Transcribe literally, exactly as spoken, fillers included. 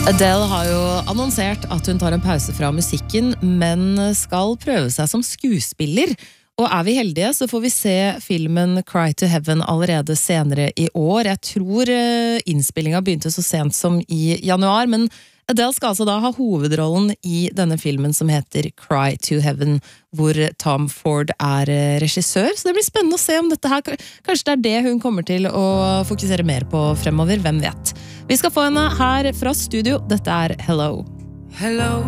Adele har jo annonsert at hun tar en pause fra musikken, men skal prøve seg som skuespiller. Og er vi heldige, så får vi se filmen Cry to Heaven allerede senere i år. Jeg tror innspillingen begynte så sent som i januar, men Adele skal altså da ha hovedrollen i denne filmen som heter Cry to Heaven, hvor Tom Ford er regissør. Så det blir spennende å se om dette her, kanskje det er det hun kommer til å fokusere mer på fremover, hvem vet. Vi skal få henne her fra studio. Dette er Hello. Hello.